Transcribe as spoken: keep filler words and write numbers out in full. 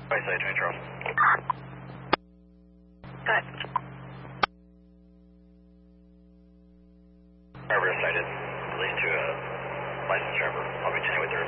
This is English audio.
Right side, Jimmy Charles. Good. Driver is cited. Release to a licensed driver. I'll be checking with her